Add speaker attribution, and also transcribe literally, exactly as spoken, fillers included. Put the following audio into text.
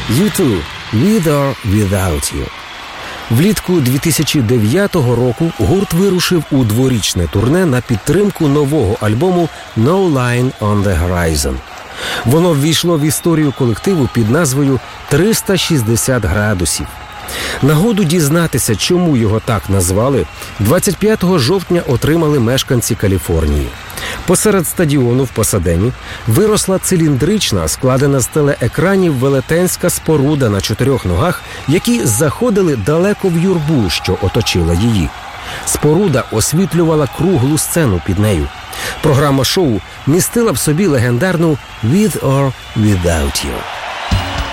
Speaker 1: ю ту – «With or Without You». Влітку дві тисячі дев'ятого року гурт вирушив у дворічне турне на підтримку нового альбому «No Line on the Horizon». Воно ввійшло в історію колективу під назвою «триста шістдесят градусів». Нагоду дізнатися, чому його так назвали, двадцять п'ятого жовтня отримали мешканці Каліфорнії. Посеред стадіону в Пасадені виросла циліндрична, складена з телеекранів велетенська споруда на чотирьох ногах, які заходили далеко в юрбу, що оточила її. Споруда освітлювала круглу сцену під нею. Програма шоу містила в собі легендарну «With or Without You».